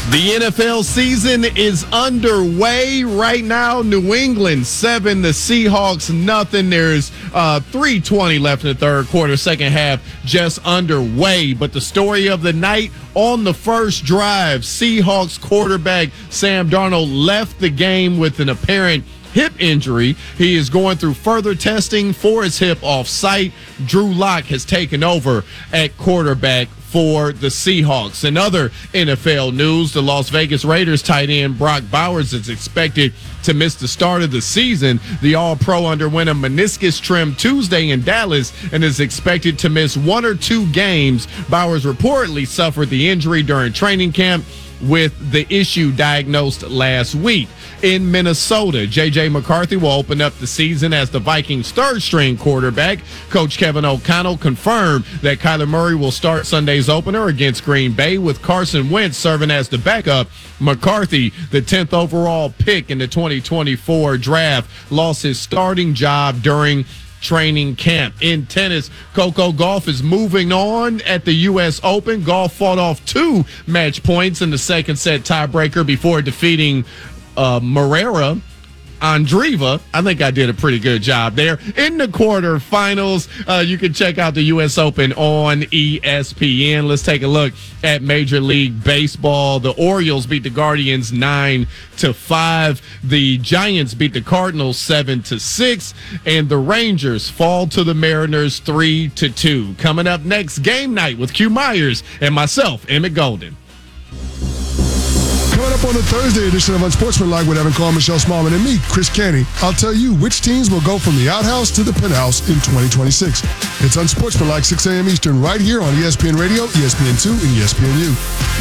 The NFL season is underway right now. New England 7, the Seahawks nothing. There's 3:20 left in the third quarter, second half just underway. But the story of the night on the first drive, Seahawks quarterback Sam Darnold left the game with an apparent hip injury. He is going through further testing for his hip off-site. Drew Lock has taken over at quarterback for the Seahawks. In other NFL news, the Las Vegas Raiders tight end Brock Bowers is expected to miss the start of the season. The All-Pro underwent a meniscus trim Tuesday in Dallas and is expected to miss 1 or 2 games. Bowers reportedly suffered the injury during training camp, with the issue diagnosed last week. In Minnesota, J.J. McCarthy will open up the season as the Vikings' third-string quarterback. Coach Kevin O'Connell confirmed that Kyler Murray will start Sunday's opener against Green Bay, with Carson Wentz serving as the backup. McCarthy, the 10th overall pick in the 2024 draft, lost his starting job during training camp. In tennis, Coco Gauff is moving on at the U.S. Open. Gauff fought off 2 match points in the second set tiebreaker before defeating Andreeva. I think I did a pretty good job there. In the quarterfinals, you can check out the U.S. Open on ESPN. Let's take a look at Major League Baseball. The Orioles beat the Guardians 9-5. The Giants beat the Cardinals 7-6. And the Rangers fall to the Mariners 3-2. Coming up next, Game Night with Q Myers and myself, Emmett Golden. Coming up on the Thursday edition of Unsportsmanlike with Evan Carr, Michelle Smallman, and me, Chris Canty, I'll tell you which teams will go from the outhouse to the penthouse in 2026. It's Unsportsmanlike, 6 a.m. Eastern, right here on ESPN Radio, ESPN2, and ESPNU.